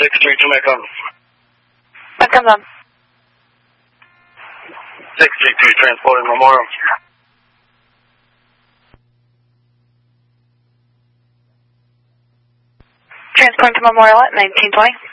632 Metcon. Metcon's on. 632 transporting Memorial. Transporting to Memorial at 1920.